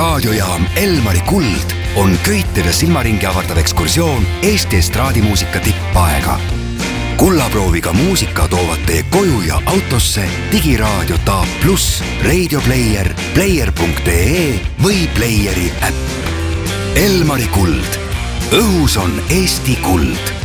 raadiojaam Elmari Kuld on köiteda silmaringi avardav ekskursioon Eesti estraadimuusika tippaega. Kullaprooviga muusika toovad teie koju ja autosse digiraadio Taab Plus, Radio Player, player.ee või Playeri äpp. Elmari Kuld. Õhus on Eesti kuld.